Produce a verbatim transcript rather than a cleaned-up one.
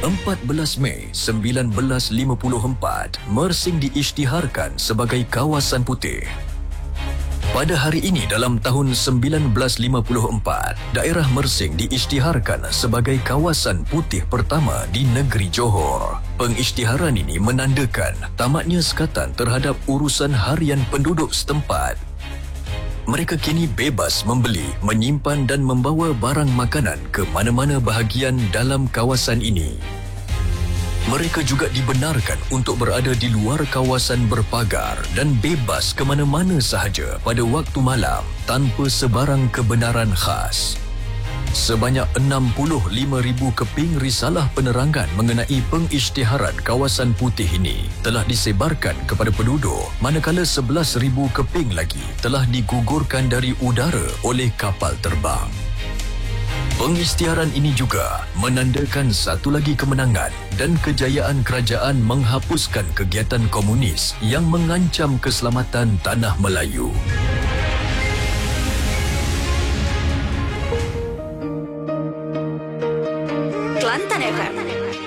empat belas Mei seribu sembilan ratus lima puluh empat, Mersing diisytiharkan sebagai kawasan putih. Pada hari ini dalam tahun seribu sembilan ratus lima puluh empat, daerah Mersing diisytiharkan sebagai kawasan putih pertama di negeri Johor. Pengisytiharan ini menandakan tamatnya sekatan terhadap urusan harian penduduk setempat. Mereka kini bebas membeli, menyimpan dan membawa barang makanan ke mana-mana bahagian dalam kawasan ini. Mereka juga dibenarkan untuk berada di luar kawasan berpagar dan bebas ke mana-mana sahaja pada waktu malam tanpa sebarang kebenaran khas. Sebanyak enam puluh lima ribu keping risalah penerangan mengenai pengisytiharan kawasan putih ini telah disebarkan kepada penduduk, manakala sebelas ribu keping lagi telah digugurkan dari udara oleh kapal terbang. Pengisytiharan ini juga menandakan satu lagi kemenangan dan kejayaan kerajaan menghapuskan kegiatan komunis yang mengancam keselamatan tanah Melayu. Kelantan F M.